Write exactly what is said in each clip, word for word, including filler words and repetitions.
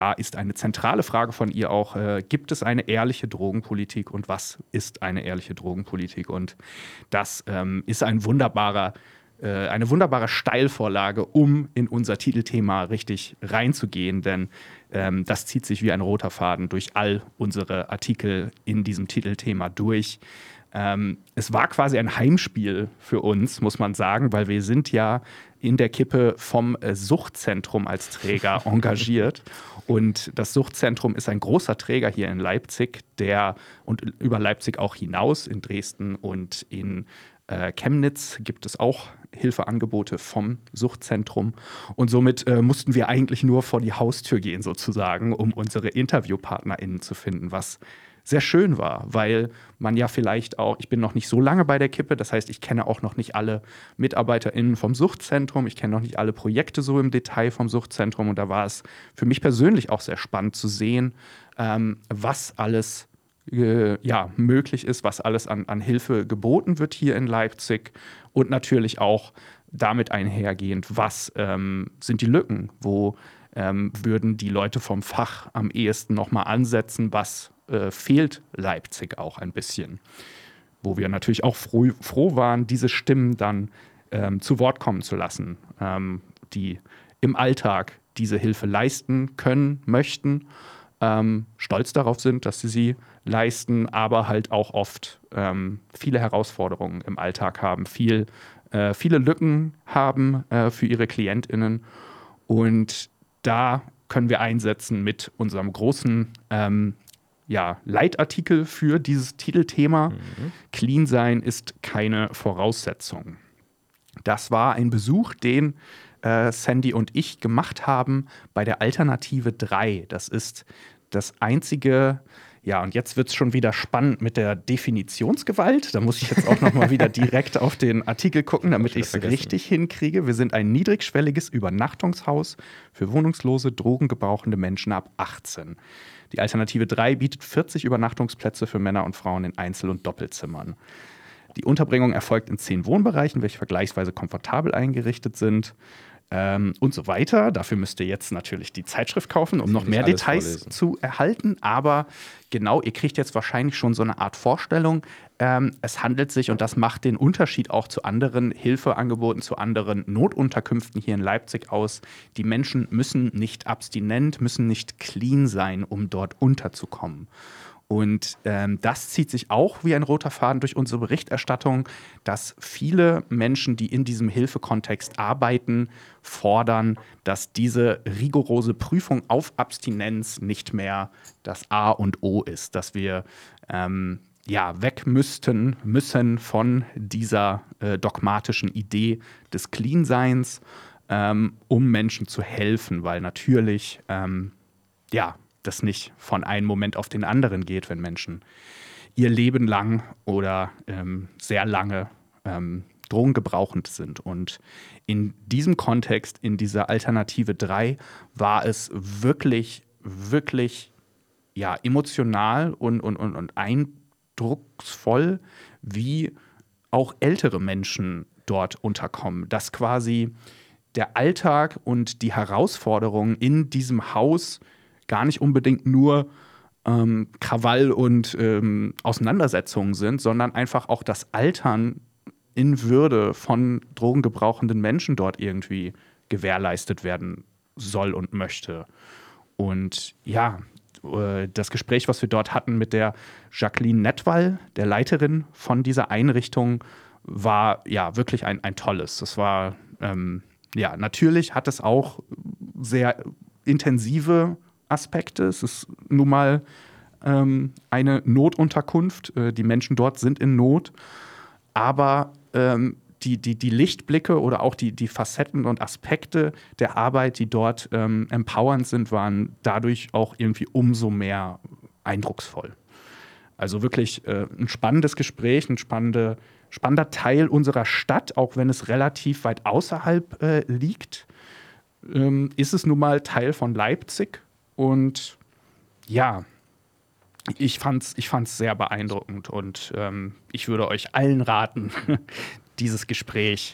da ist eine zentrale Frage von ihr auch, äh, gibt es eine ehrliche Drogenpolitik und was ist eine ehrliche Drogenpolitik? Und das ähm, ist ein wunderbarer, äh, eine wunderbare Steilvorlage, um in unser Titelthema richtig reinzugehen, denn ähm, das zieht sich wie ein roter Faden durch all unsere Artikel in diesem Titelthema durch. Ähm, es war quasi ein Heimspiel für uns, muss man sagen, weil wir sind ja in der Kippe vom äh, Suchtzentrum als Träger engagiert. Und das Suchtzentrum ist ein großer Träger hier in Leipzig, der und über Leipzig auch hinaus, in Dresden und in äh, Chemnitz gibt es auch Hilfeangebote vom Suchtzentrum. Und somit äh, mussten wir eigentlich nur vor die Haustür gehen, sozusagen, um unsere InterviewpartnerInnen zu finden, was sehr schön war, weil man ja vielleicht auch, ich bin noch nicht so lange bei der Kippe, das heißt, ich kenne auch noch nicht alle MitarbeiterInnen vom Suchtzentrum, ich kenne noch nicht alle Projekte so im Detail vom Suchtzentrum und da war es für mich persönlich auch sehr spannend zu sehen, ähm, was alles äh, ja, möglich ist, was alles an, an Hilfe geboten wird hier in Leipzig und natürlich auch damit einhergehend, was ähm, sind die Lücken, wo ähm, würden die Leute vom Fach am ehesten nochmal ansetzen, was fehlt Leipzig auch ein bisschen. Wo wir natürlich auch froh, froh waren, diese Stimmen dann ähm, zu Wort kommen zu lassen, ähm, die im Alltag diese Hilfe leisten können, möchten, ähm, stolz darauf sind, dass sie sie leisten, aber halt auch oft ähm, viele Herausforderungen im Alltag haben, viel, äh, viele Lücken haben äh, für ihre KlientInnen. Und da können wir einsetzen mit unserem großen ähm, ja, Leitartikel für dieses Titelthema. Mhm. Clean sein ist keine Voraussetzung. Das war ein Besuch, den äh, Sandy und ich gemacht haben bei der Alternative drei. Das ist das einzige, ja, und jetzt wird es schon wieder spannend mit der Definitionsgewalt. Da muss ich jetzt auch noch mal wieder direkt auf den Artikel gucken, damit ich es richtig hinkriege. Wir sind ein niedrigschwelliges Übernachtungshaus für wohnungslose, drogengebrauchende Menschen ab achtzehn. Die Alternative drei bietet vierzig Übernachtungsplätze für Männer und Frauen in Einzel- und Doppelzimmern. Die Unterbringung erfolgt in zehn Wohnbereichen, welche vergleichsweise komfortabel eingerichtet sind. Ähm, und so weiter. Dafür müsst ihr jetzt natürlich die Zeitschrift kaufen, um noch mehr Details vorlesen. Zu erhalten. Aber genau, ihr kriegt jetzt wahrscheinlich schon so eine Art Vorstellung. Ähm, es handelt sich, und das macht den Unterschied auch zu anderen Hilfeangeboten, zu anderen Notunterkünften hier in Leipzig aus. Die Menschen müssen nicht abstinent, müssen nicht clean sein, um dort unterzukommen. Und ähm, das zieht sich auch wie ein roter Faden durch unsere Berichterstattung, dass viele Menschen, die in diesem Hilfekontext arbeiten, fordern, dass diese rigorose Prüfung auf Abstinenz nicht mehr das A und O ist, dass wir ähm, ja, weg müssten, müssen von dieser äh, dogmatischen Idee des Clean-Seins, ähm, um Menschen zu helfen, weil natürlich, ähm, ja, das nicht von einem Moment auf den anderen geht, wenn Menschen ihr Leben lang oder ähm, sehr lange ähm, drogengebrauchend sind. Und in diesem Kontext, in dieser Alternative drei, war es wirklich, wirklich ja, emotional und, und, und, und eindrucksvoll, wie auch ältere Menschen dort unterkommen. Dass quasi der Alltag und die Herausforderungen in diesem Haus gar nicht unbedingt nur ähm, Krawall und ähm, Auseinandersetzungen sind, sondern einfach auch das Altern in Würde von drogengebrauchenden Menschen dort irgendwie gewährleistet werden soll und möchte. Und ja, äh, das Gespräch, was wir dort hatten mit der Jacqueline Nettwall, der Leiterin von dieser Einrichtung, war ja wirklich ein, ein tolles. Das war, ähm, ja, natürlich hat es auch sehr intensive Aspekte. Es ist nun mal ähm, eine Notunterkunft. Äh, die Menschen dort sind in Not. Aber ähm, die, die, die Lichtblicke oder auch die, die Facetten und Aspekte der Arbeit, die dort ähm, empowernd sind, waren dadurch auch irgendwie umso mehr eindrucksvoll. Also wirklich äh, ein spannendes Gespräch, ein spannende, spannender Teil unserer Stadt, auch wenn es relativ weit außerhalb äh, liegt, ähm, ist es nun mal Teil von Leipzig. Und ja, ich fand's, ich fand's sehr beeindruckend und ähm, ich würde euch allen raten, dieses Gespräch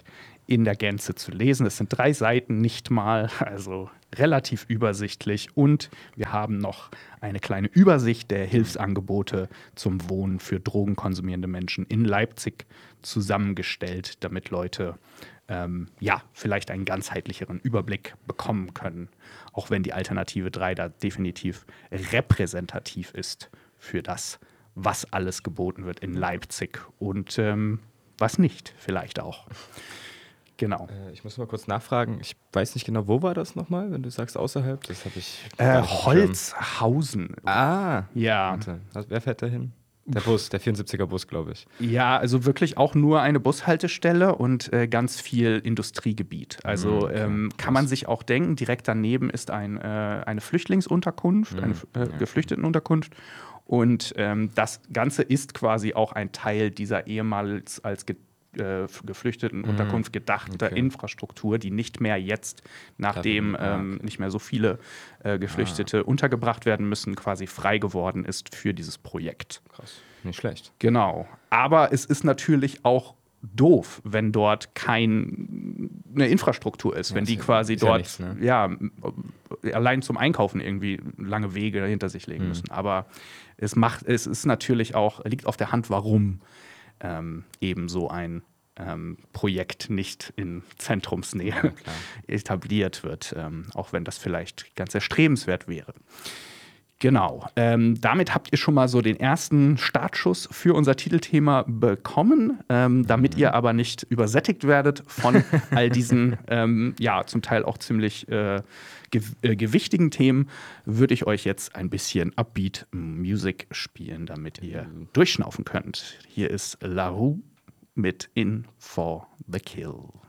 in der Gänze zu lesen. Es sind drei Seiten, nicht mal, also relativ übersichtlich. Und wir haben noch eine kleine Übersicht der Hilfsangebote zum Wohnen für drogenkonsumierende Menschen in Leipzig zusammengestellt, damit Leute ähm, ja, vielleicht einen ganzheitlicheren Überblick bekommen können. Auch wenn die Alternative drei da definitiv repräsentativ ist für das, was alles geboten wird in Leipzig und ähm, was nicht, vielleicht auch. Genau. Äh, ich muss mal kurz nachfragen. Ich weiß nicht genau, wo war das nochmal, wenn du sagst außerhalb? Das habe ich. Äh, Holzhausen. Ah, ja. Warte, wer fährt da hin? Der Bus, der vierundsiebziger Bus, glaube ich. Ja, also wirklich auch nur eine Bushaltestelle und äh, ganz viel Industriegebiet. Also okay. ähm, kann man sich auch denken, direkt daneben ist ein, äh, eine Flüchtlingsunterkunft, Mhm. eine äh, Ja. Geflüchtetenunterkunft. Und ähm, das Ganze ist quasi auch ein Teil dieser ehemals als ge äh, Geflüchtetenunterkunft gedachter Okay. Infrastruktur, die nicht mehr jetzt, nachdem Ah, ähm, okay. nicht mehr so viele äh, Geflüchtete untergebracht werden müssen, quasi frei geworden ist für dieses Projekt. Krass. Nicht schlecht. Genau. Aber es ist natürlich auch doof, wenn dort keine Infrastruktur ist, Ja, wenn die ist ja- quasi ist ja dort nichts, ne? ja, allein zum Einkaufen irgendwie lange Wege hinter sich legen Mhm. müssen. Aber es macht, es ist natürlich auch, liegt auf der Hand, warum ähm, eben so ein ähm, Projekt nicht in Zentrumsnähe Ja, klar. etabliert wird, ähm, auch wenn das vielleicht ganz erstrebenswert wäre. Genau. Ähm, damit habt ihr schon mal so den ersten Startschuss für unser Titelthema bekommen. Ähm, damit Mhm. ihr aber nicht übersättigt werdet von all diesen, ähm, ja, zum Teil auch ziemlich äh, ge äh, gewichtigen Themen, würde ich euch jetzt ein bisschen Upbeat Music spielen, damit ihr durchschnaufen könnt. Hier ist La Rue mit In for the Kill.